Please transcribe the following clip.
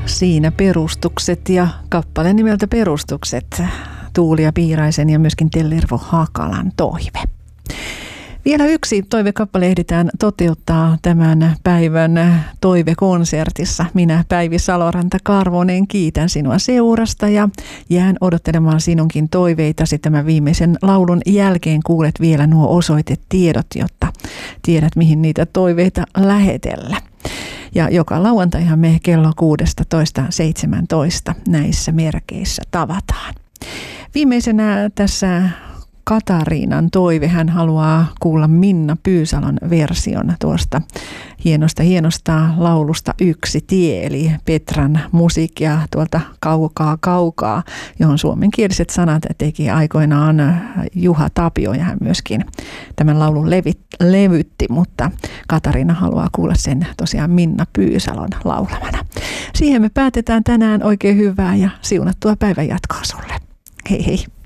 siinä perustukset ja kappale nimeltä Perustukset. Tuulia Piiraisen ja myöskin Tellervo Hakalan toive. Vielä yksi toivekappale ehditään toteuttaa tämän päivän toivekonsertissa. Minä, Päivi Saloranta-Karvonen, kiitän sinua seurasta ja jään odottelemaan sinunkin toiveitasi tämän viimeisen laulun jälkeen. Kuulet vielä nuo osoitetiedot, jotta tiedät, mihin niitä toiveita lähetellä. Ja joka lauantaihan me kello 16-17 näissä merkeissä tavataan. Viimeisenä tässä Katariinan toive. Hän haluaa kuulla Minna Pyysalon version tuosta hienosta laulusta Yksi tie, eli Petran musiikkia tuolta kaukaa, johon suomenkieliset sanat teki aikoinaan Juha Tapio, ja hän myöskin tämän laulun levytti, mutta Katariina haluaa kuulla sen tosiaan Minna Pyysalon laulamana. Siihen me päätetään tänään. Oikein hyvää ja siunattua päivän jatkoa sulle. Hei hei!